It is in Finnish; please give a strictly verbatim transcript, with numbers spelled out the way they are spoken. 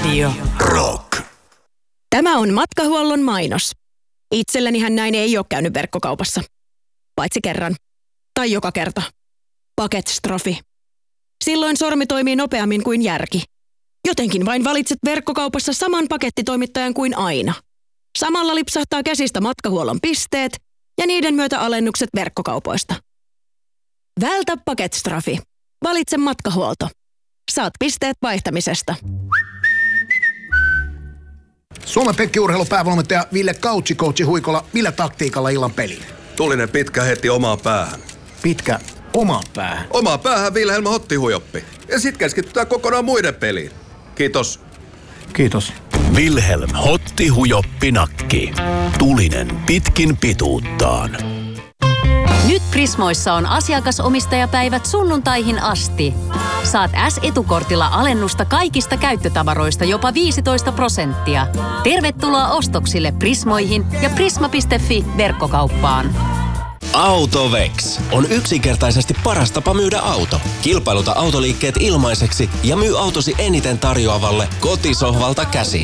Radio Rock. Tämä on Matkahuollon mainos. Itsellänihän näin ei ole käynyt verkkokaupassa. Paitsi kerran. Tai joka kerta. Paketstrofi. Silloin sormi toimii nopeammin kuin järki. Jotenkin vain valitset verkkokaupassa saman pakettitoimittajan kuin aina. Samalla lipsahtaa käsistä Matkahuollon pisteet ja niiden myötä alennukset verkkokaupoista. Vältä paketstrofi. Valitse Matkahuolto. Saat pisteet vaihtamisesta. Suomen Pekki-urheilun päävalmentaja Ville Kautsi coachi Huikola. Millä taktiikalla illan peliin? Tulinen pitkä heti omaan päähän. Pitkä omaan päähän? Omaan päähän Vilhelm Hottihujoppi. Ja sit keskitytään kokonaan muiden peliin. Kiitos. Kiitos. Vilhelm Hottihujoppi nakki. Tulinen pitkin pituuttaan. Nyt Prismoissa on asiakasomistajapäivät sunnuntaihin asti. Saat S-etukortilla alennusta kaikista käyttötavaroista jopa viisitoista prosenttia. Tervetuloa ostoksille Prismoihin ja prisma piste fi verkkokauppaan. Autovex on yksinkertaisesti paras tapa myydä auto. Kilpailuta autoliikkeet ilmaiseksi ja myy autosi eniten tarjoavalle kotisohvalta käsin.